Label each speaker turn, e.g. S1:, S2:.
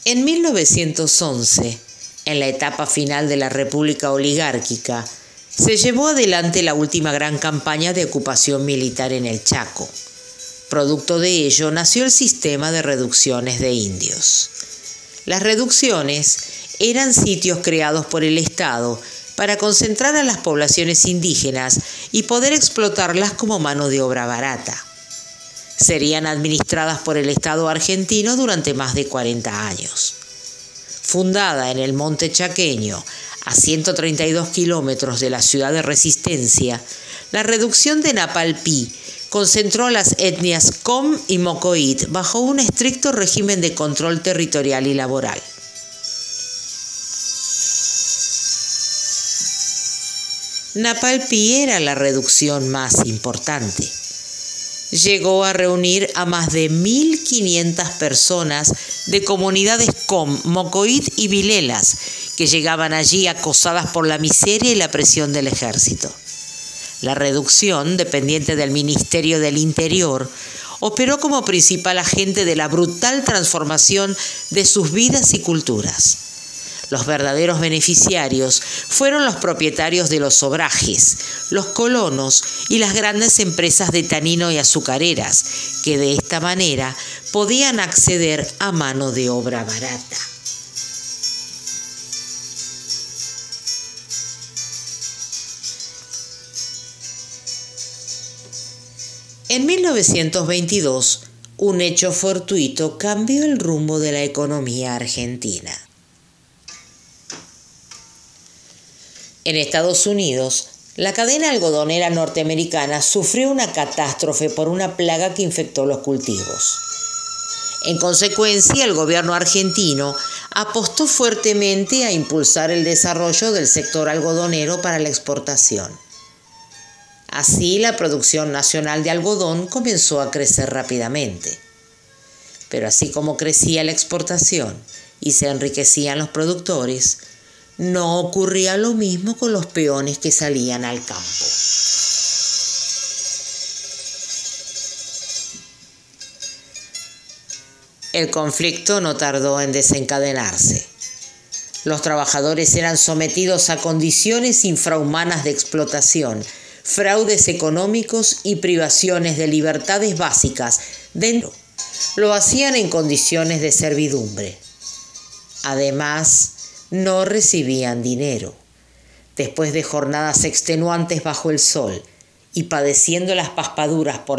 S1: En 1911, en la etapa final de la República Oligárquica, se llevó adelante la última gran campaña de ocupación militar en el Chaco. Producto de ello nació el sistema de reducciones de indios. Las reducciones eran sitios creados por el Estado para concentrar a las poblaciones indígenas y poder explotarlas como mano de obra barata. Serían administradas por el Estado argentino durante más de 40 años. Fundada en el Monte Chaqueño, a 132 kilómetros de la ciudad de Resistencia, la reducción de Napalpí concentró a las etnias Com y Mocoit bajo un estricto régimen de control territorial y laboral. Napalpí era la reducción más importante. Llegó a reunir a más de 1.500 personas de comunidades Com, Mocoit y Vilelas, que llegaban allí acosadas por la miseria y la presión del ejército. La reducción, dependiente del Ministerio del Interior, operó como principal agente de la brutal transformación de sus vidas y culturas. Los verdaderos beneficiarios fueron los propietarios de los obrajes, los colonos y las grandes empresas de tanino y azucareras, que de esta manera podían acceder a mano de obra barata. En 1922, un hecho fortuito cambió el rumbo de la economía argentina. En Estados Unidos, la cadena algodonera norteamericana sufrió una catástrofe por una plaga que infectó los cultivos. En consecuencia, el gobierno argentino apostó fuertemente a impulsar el desarrollo del sector algodonero para la exportación. Así, la producción nacional de algodón comenzó a crecer rápidamente. Pero así como crecía la exportación y se enriquecían los productores, no ocurría lo mismo con los peones que salían al campo. El conflicto no tardó en desencadenarse. Los trabajadores eran sometidos a condiciones infrahumanas de explotación, fraudes económicos y privaciones de libertades básicas. Lo hacían en condiciones de servidumbre. Además, no recibían dinero. Después de jornadas extenuantes bajo el sol y padeciendo las paspaduras por